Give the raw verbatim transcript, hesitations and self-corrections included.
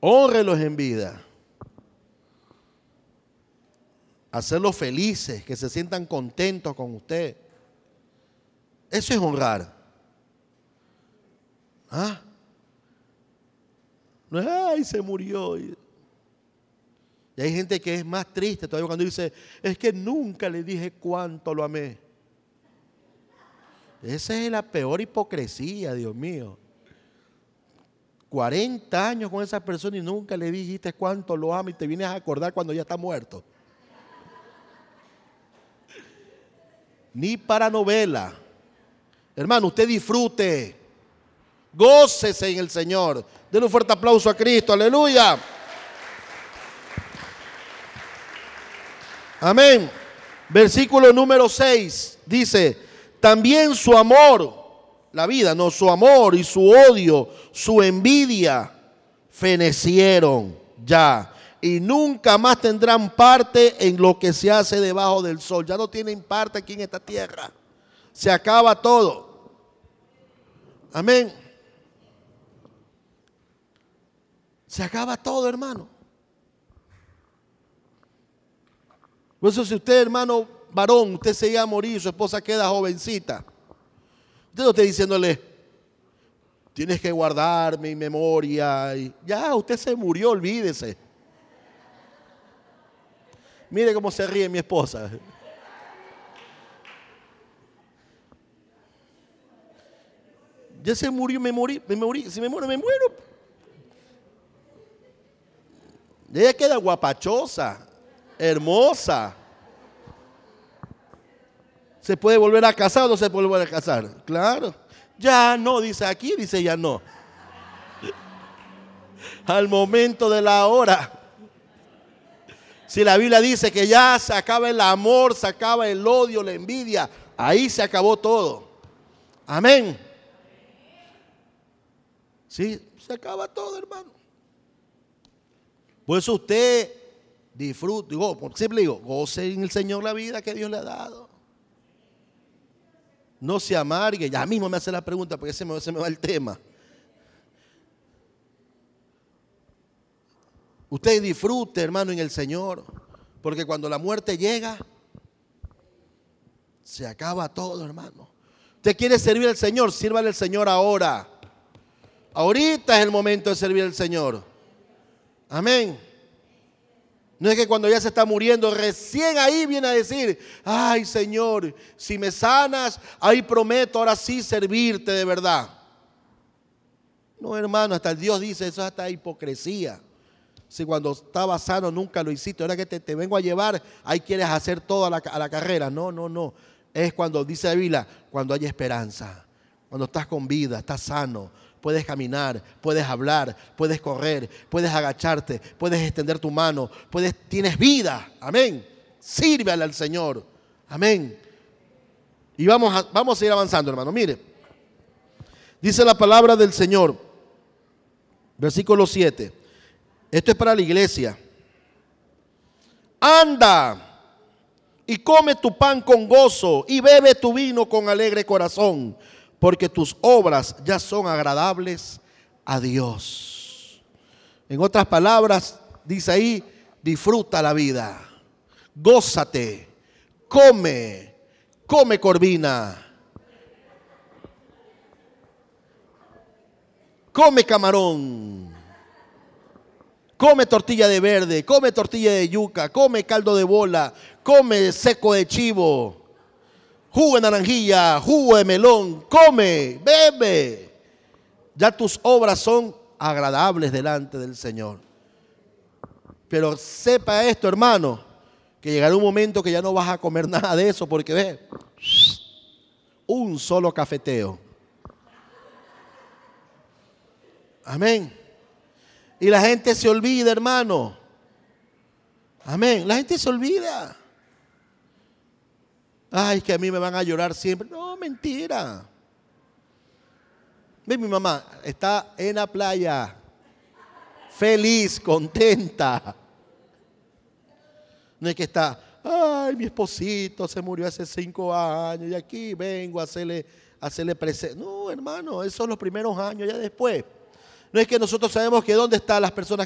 Hónrelos en vida. Hacerlos felices, que se sientan contentos con usted. Eso es honrar. ¿Ah? No es, ay, se murió. Y hay gente que es más triste todavía cuando dice, es que nunca le dije cuánto lo amé. Esa es la peor hipocresía, Dios mío. cuarenta años con esa persona y nunca le dijiste cuánto lo ama y te vienes a acordar cuando ya está muerto. Ni para novela. Hermano, usted disfrute. Gócese en el Señor. Denle un fuerte aplauso a Cristo. Aleluya. Amén. Versículo número seis dice, también su amor, la vida, no, su amor y su odio, su envidia, fenecieron ya. Y nunca más tendrán parte en lo que se hace debajo del sol. Ya no tienen parte aquí en esta tierra. Se acaba todo. Amén. Se acaba todo, hermano. Por eso si usted, hermano varón, usted se iba a morir, su esposa queda jovencita. Usted no está diciéndole, tienes que guardar mi memoria. Y ya, usted se murió, olvídese. Mire cómo se ríe mi esposa. Ya se murió, me morí, me morí. Si me muero, me muero. Ella queda guapachosa, hermosa. ¿Se puede volver a casar o no se puede volver a casar? Claro. Ya no, dice aquí, dice ya no. Al momento de la hora. Si la Biblia dice que ya se acaba el amor, se acaba el odio, la envidia, ahí se acabó todo. Amén. Sí, se acaba todo, hermano. Por eso usted disfrute, digo, siempre digo, goce en el Señor la vida que Dios le ha dado. No se amargue. Ya mismo me hace la pregunta porque se me, se me va el tema. Usted disfrute, hermano, en el Señor. Porque cuando la muerte llega, se acaba todo, hermano. Usted quiere servir al Señor, sírvale al Señor ahora. Ahorita es el momento de servir al Señor. Amén. No es que cuando ya se está muriendo, recién ahí viene a decir, ay Señor, si me sanas, ahí prometo ahora sí servirte de verdad. No, hermano, hasta el Dios dice, eso es hasta hipocresía. Si cuando estaba sano nunca lo hiciste, ahora que te, te vengo a llevar, ahí quieres hacer todo a la, a la carrera. No, no, no. Es cuando, dice la Biblia, cuando hay esperanza, cuando estás con vida, estás sano. Puedes caminar, puedes hablar, puedes correr, puedes agacharte, puedes extender tu mano, puedes, tienes vida. Amén. Sírvale al Señor. Amén. Y vamos a, vamos a ir avanzando, hermano. Mire. Dice la palabra del Señor. Versículo siete. Esto es para la iglesia. Anda y come tu pan con gozo y bebe tu vino con alegre corazón, porque tus obras ya son agradables a Dios. En otras palabras, dice ahí, disfruta la vida, gózate, come, come corvina, come camarón, come tortilla de verde, come tortilla de yuca, come caldo de bola, come seco de chivo, jugo de naranjilla, jugo de melón, come, bebe. Ya tus obras son agradables delante del Señor. Pero sepa esto, hermano, que llegará un momento que ya no vas a comer nada de eso, porque ve, un solo cafeteo. Amén. Y la gente se olvida, hermano. Amén. La gente se olvida. Ay, que a mí me van a llorar siempre. No, mentira. Ve, mi mamá está en la playa, feliz, contenta. No es que está, ay, mi esposito se murió hace cinco años y aquí vengo a hacerle, a hacerle presente. No, hermano, esos son los primeros años, ya después. No es que nosotros sabemos que dónde están las personas